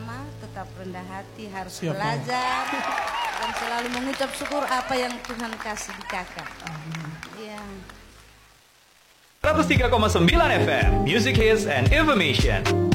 bersama, tetap rendah hati, harus belajar dan selalu mengucap syukur apa yang Tuhan kasih di kakak. Iya. 103,9 FM, Music Hits and Information.